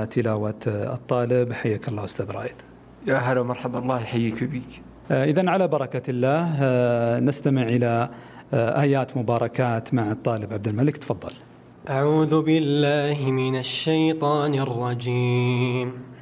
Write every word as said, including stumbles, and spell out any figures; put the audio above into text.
تلاوة الطالب. حياك الله أستاذ رائد. يا هلا ومرحبا، الله يحييك بك. إذن على بركة الله نستمع إلى آيات مباركات مع الطالب عبد الملك، تفضل. أعوذ بالله من الشيطان الرجيم.